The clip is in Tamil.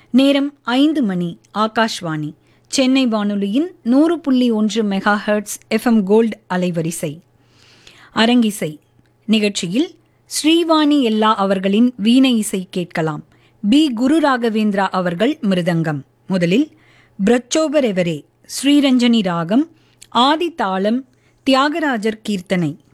நேரம் 5 மணி. ஆகாஷ்வாணி சென்னை வானொலியின் 100.1 மெகா ஹெர்ட்ஸ் எஃப்எம் கோல்டு அலைவரிசை. அரங்கிசை நிகழ்ச்சியில் ஸ்ரீவாணி எல்லா அவர்களின் வீணை இசை கேட்கலாம். பி. குரு ராகவேந்திரா அவர்கள் மிருதங்கம். முதலில் பிரச்சோபரெவரே ஸ்ரீரஞ்சனி ராகம், ஆதி தாளம், தியாகராஜர் கீர்த்தனை.